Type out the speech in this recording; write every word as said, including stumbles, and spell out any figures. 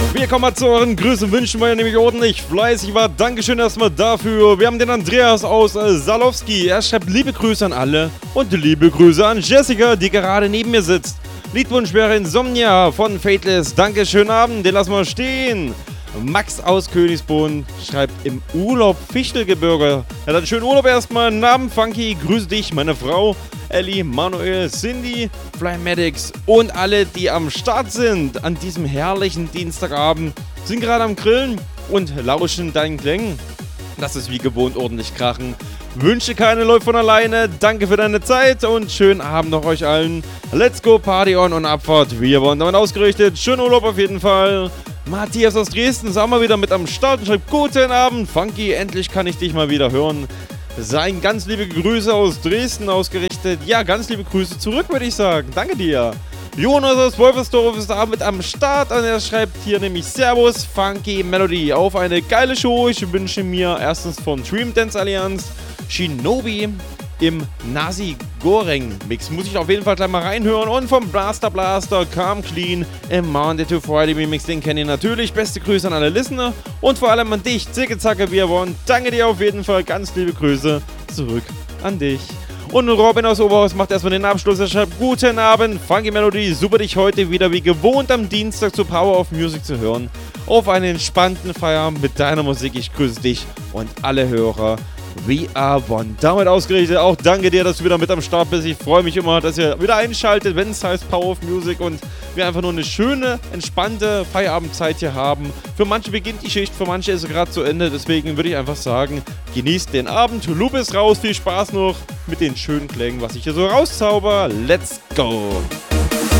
Wir kommen mal zu euren Grüßen, wünschen wir nämlich ordentlich fleißig war. Dankeschön erstmal dafür. Wir haben den Andreas aus äh, Salowski. Er schreibt liebe Grüße an alle und liebe Grüße an Jessica, die gerade neben mir sitzt. Liedwunsch wäre Insomnia von Fateless. Dankeschön Abend, den lassen wir stehen. Max aus Königsbrunn schreibt im Urlaub Fichtelgebirge. Ja, dann schönen Urlaub erstmal. Namen Funky, grüße dich, meine Frau. Ellie, Manuel, Cindy, Flymatics und alle, die am Start sind an diesem herrlichen Dienstagabend, sind gerade am Grillen und lauschen deinen Klängen. Lass es wie gewohnt ordentlich krachen. Wünsche keine läuft von alleine. Danke für deine Zeit und schönen Abend noch euch allen. Let's go, Party on und Abfahrt. Wir wurden damit ausgerichtet. Schönen Urlaub auf jeden Fall. Matthias aus Dresden ist auch mal wieder mit am Start und schreibt guten Abend. Funky, endlich kann ich dich mal wieder hören. Seien ganz liebe Grüße aus Dresden ausgerichtet. Ja, ganz liebe Grüße zurück, würde ich sagen. Danke dir. Jonas aus Wolfersdorf ist auch mit am Start und er schreibt hier nämlich Servus, Funky Melody. Auf eine geile Show. Ich wünsche mir erstens von Dream Dance Allianz Shinobi im Nasi Goreng Mix. Muss ich auf jeden Fall gleich mal reinhören. Und vom Blaster Blaster Calm Clean im Monday to Friday Mix. Den kennt ihr natürlich. Beste Grüße an alle Listener und vor allem an dich, Zicke Zacke Wir wollen. Danke dir auf jeden Fall. Ganz liebe Grüße zurück an dich. Und Robin aus Oberhaus macht erstmal den Abschluss. Er schreibt guten Abend, Funky Melody. Super dich heute wieder wie gewohnt am Dienstag zu Power of Music zu hören. Auf einen entspannten Feierabend mit deiner Musik. Ich grüße dich und alle Hörer. We are one. Damit ausgerichtet auch danke dir, dass du wieder mit am Start bist. Ich freue mich immer, dass ihr wieder einschaltet, wenn es heißt Power of Music und wir einfach nur eine schöne, entspannte Feierabendzeit hier haben. Für manche beginnt die Schicht, für manche ist sie gerade zu Ende. Deswegen würde ich einfach sagen, genießt den Abend. Loop ist raus, viel Spaß noch mit den schönen Klängen, was ich hier so rauszauber. Let's go!